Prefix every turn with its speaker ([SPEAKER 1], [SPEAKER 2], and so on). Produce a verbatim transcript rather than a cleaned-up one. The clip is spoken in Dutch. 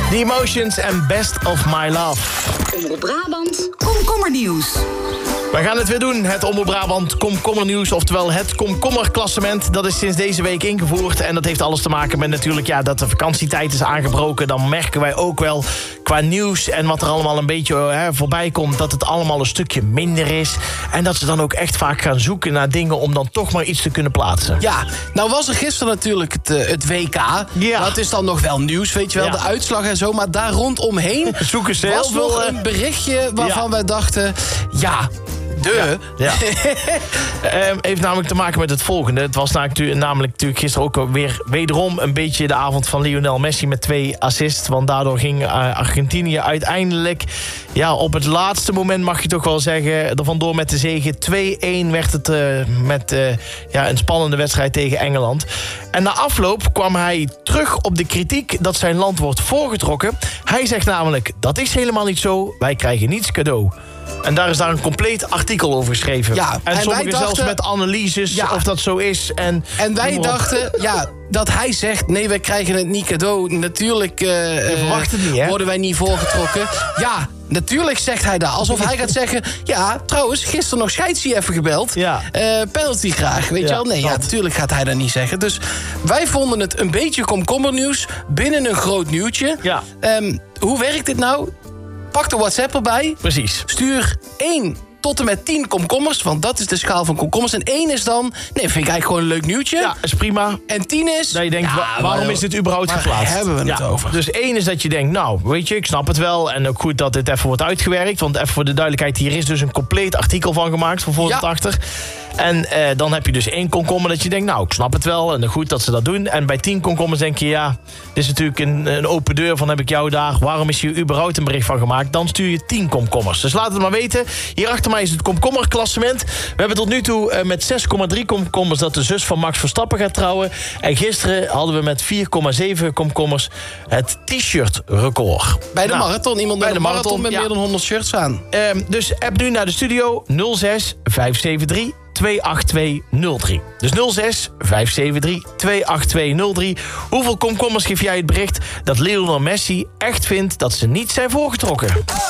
[SPEAKER 1] The Emotions en Best of My Love.
[SPEAKER 2] Omroep Brabant, komkommernieuws.
[SPEAKER 1] Wij gaan het weer doen, het Omroep Brabant komkommernieuws, oftewel het komkommerklassement. Dat is sinds deze week ingevoerd en dat heeft alles te maken met natuurlijk ja, dat de vakantietijd is aangebroken. Dan merken wij ook wel qua nieuws en wat er allemaal een beetje hè, voorbij komt, dat het allemaal een stukje minder is. En dat ze dan ook echt vaak gaan zoeken naar dingen om dan toch maar iets te kunnen plaatsen.
[SPEAKER 3] Ja, nou was er gisteren natuurlijk het, uh, het W K.
[SPEAKER 1] Ja.
[SPEAKER 3] Dat is dan nog wel nieuws, weet je wel,
[SPEAKER 1] Ja.
[SPEAKER 3] de uitslag en zo. Maar daar rondomheen
[SPEAKER 1] Zoeken ze
[SPEAKER 3] was
[SPEAKER 1] heel
[SPEAKER 3] nog
[SPEAKER 1] veel,
[SPEAKER 3] een berichtje waarvan
[SPEAKER 1] Ja.
[SPEAKER 3] wij dachten, ja... De.
[SPEAKER 1] Ja. um, heeft namelijk te maken met het volgende. Het was namelijk, namelijk natuurlijk gisteren ook weer wederom een beetje de avond van Lionel Messi met twee assists. Want daardoor ging uh, Argentinië uiteindelijk, ja, op het laatste moment mag je toch wel zeggen, er vandoor met de zege. twee-één werd het uh, met uh, ja, een spannende wedstrijd tegen Engeland. En na afloop kwam hij terug op de kritiek dat zijn land wordt voorgetrokken. Hij zegt namelijk, dat is helemaal niet zo. Wij krijgen niets cadeau. En daar is daar een compleet artikel over geschreven.
[SPEAKER 3] Ja,
[SPEAKER 1] en,
[SPEAKER 3] en
[SPEAKER 1] sommigen
[SPEAKER 3] wij dachten,
[SPEAKER 1] zelfs met analyses
[SPEAKER 3] ja.
[SPEAKER 1] of dat zo is. En,
[SPEAKER 3] En wij
[SPEAKER 1] noem maar op.
[SPEAKER 3] dachten, ja, dat hij zegt... nee, wij krijgen het niet cadeau. Natuurlijk uh,
[SPEAKER 1] verwacht het niet, hè?
[SPEAKER 3] worden wij niet voorgetrokken. Ja, natuurlijk zegt hij dat. Alsof hij gaat zeggen... ja, trouwens, gisteren nog scheidsie even gebeld.
[SPEAKER 1] Ja.
[SPEAKER 3] Uh, penalty graag, weet
[SPEAKER 1] Ja,
[SPEAKER 3] je wel? Nee, ja,
[SPEAKER 1] dat.
[SPEAKER 3] natuurlijk gaat hij dat niet zeggen. Dus wij vonden het een beetje komkommernieuws... binnen een groot nieuwtje.
[SPEAKER 1] Ja.
[SPEAKER 3] Um, hoe werkt dit nou? Pak de WhatsApp erbij.
[SPEAKER 1] Precies.
[SPEAKER 3] Stuur één tot en met tien komkommers, want dat is de schaal van komkommers. En één is dan, nee, vind ik eigenlijk gewoon een leuk nieuwtje.
[SPEAKER 1] Ja, is prima.
[SPEAKER 3] En tien is...
[SPEAKER 1] Dat je denkt,
[SPEAKER 3] ja,
[SPEAKER 1] wa- waarom
[SPEAKER 3] maar-
[SPEAKER 1] is dit überhaupt
[SPEAKER 3] waar
[SPEAKER 1] geplaatst?
[SPEAKER 3] hebben we het
[SPEAKER 1] Ja,
[SPEAKER 3] over?
[SPEAKER 1] Dus één is dat je denkt, nou, weet je, ik snap het wel. En ook goed dat dit even wordt uitgewerkt. Want even voor de duidelijkheid, hier is dus een compleet artikel van gemaakt, van voor
[SPEAKER 3] Ja.
[SPEAKER 1] tot achter. En eh, dan heb je dus één komkommer dat je denkt, nou, ik snap het wel. En goed dat ze dat doen. En bij tien komkommers denk je, ja, dit is natuurlijk een, een open deur van heb ik jou daar. Waarom is hier überhaupt een bericht van gemaakt? Dan stuur je tien komkommers. Dus laat het maar weten. Hier achter mij is het komkommerklassement. We hebben tot nu toe uh, met zes komma drie komkommers dat de zus van Max Verstappen gaat trouwen. En gisteren hadden we met vier komma zeven komkommers het t-shirt record.
[SPEAKER 3] Bij de
[SPEAKER 1] Nou,
[SPEAKER 3] marathon, iemand bij
[SPEAKER 1] bij
[SPEAKER 3] de
[SPEAKER 1] de
[SPEAKER 3] marathon,
[SPEAKER 1] marathon,
[SPEAKER 3] met
[SPEAKER 1] ja.
[SPEAKER 3] meer dan honderd shirts aan.
[SPEAKER 1] Um, dus app nu naar de studio nul zes vijf zeven drie twee acht twee nul drie. Dus nul zes vijf zeven drie twee acht twee nul drie. Hoeveel komkommers geef jij het bericht dat Lionel Messi echt vindt dat ze niet zijn voorgetrokken?